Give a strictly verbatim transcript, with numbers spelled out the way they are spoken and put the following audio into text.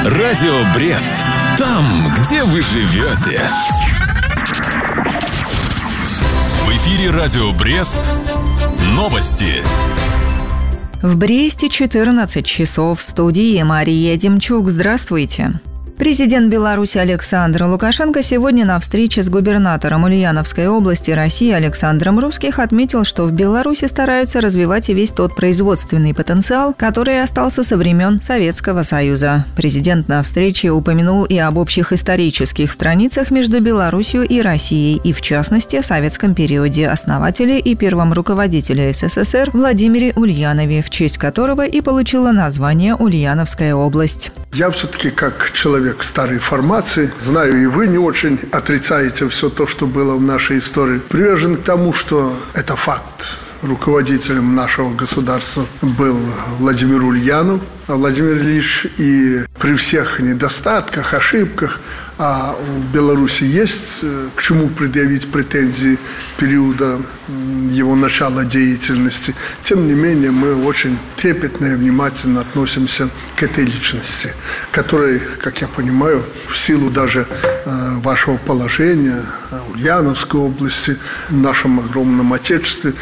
Радио Брест. Там, где вы живете. В эфире Радио Брест. Новости. В Бресте четырнадцать часов. В студии Мария Демчук. Здравствуйте. Президент Беларуси Александр Лукашенко сегодня на встрече с губернатором Ульяновской области России Александром Русских отметил, что в Беларуси стараются развивать и весь тот производственный потенциал, который остался со времен Советского Союза. Президент на встрече упомянул и об общих исторических страницах между Беларусью и Россией, и в частности о советском периоде основателя и первом руководителе СССР Владимире Ульянове, в честь которого и получила название Ульяновская область. Я все-таки, как человек старой формации, знаю, и вы не очень отрицаете все то, что было в нашей истории, привержен к тому, что это факт. Руководителем нашего государства был Владимир Ульянов. А Владимир Ильич и при всех недостатках, ошибках, а в Беларуси есть к чему предъявить претензии периода его начала деятельности. Тем не менее, мы очень трепетно и внимательно относимся к этой личности, которой, как я понимаю, в силу даже вашего положения в Ульяновской области, в нашем огромном отечестве,